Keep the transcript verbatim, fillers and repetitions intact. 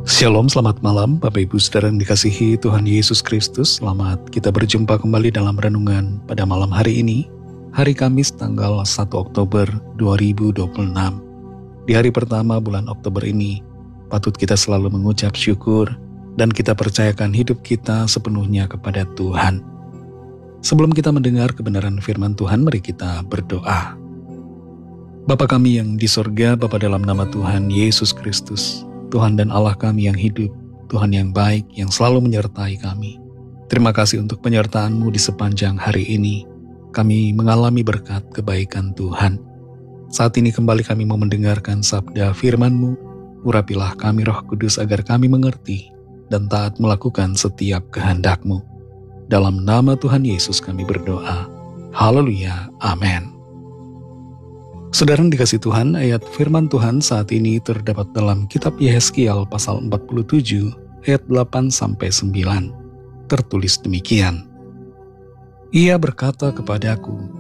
Shalom, selamat malam Bapak Ibu Saudara yang dikasihi Tuhan Yesus Kristus. Selamat kita berjumpa kembali dalam renungan pada malam hari ini, hari Kamis tanggal satu Oktober dua ribu dua puluh enam. Di hari pertama bulan Oktober ini, patut kita selalu mengucap syukur dan kita percayakan hidup kita sepenuhnya kepada Tuhan. Sebelum kita mendengar kebenaran firman Tuhan, mari kita berdoa. Bapa kami yang di sorga, Bapa dalam nama Tuhan Yesus Kristus, Tuhan dan Allah kami yang hidup, Tuhan yang baik, yang selalu menyertai kami. Terima kasih untuk penyertaan-Mu di sepanjang hari ini. Kami mengalami berkat kebaikan Tuhan. Saat ini kembali kami mau mendengarkan sabda firman-Mu. Urapilah kami Roh Kudus agar kami mengerti dan taat melakukan setiap kehendak-Mu. Dalam nama Tuhan Yesus kami berdoa. Haleluya. Amin. Saudara yang dikasih Tuhan, ayat firman Tuhan saat ini terdapat dalam kitab Yehezkiel pasal empat puluh tujuh ayat delapan sampai sembilan. Tertulis demikian. Ia berkata kepadaku,